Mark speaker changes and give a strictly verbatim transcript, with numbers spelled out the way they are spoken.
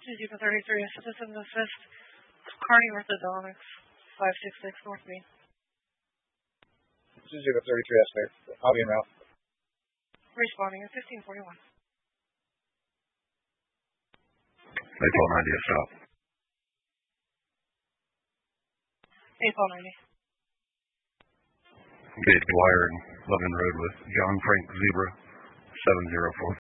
Speaker 1: Suzuka thirty-three, Citizen Assist, Carney Orthodontics, five six six North Main.
Speaker 2: Suzuka thirty-three, Estate, Hobby and Ralph.
Speaker 1: Responding at fifteen forty-one.
Speaker 3: Maple ninety, a stop.
Speaker 1: Maple ninety.
Speaker 3: Gate Dwyer and London Road with John Frank Zebra, seven zero four.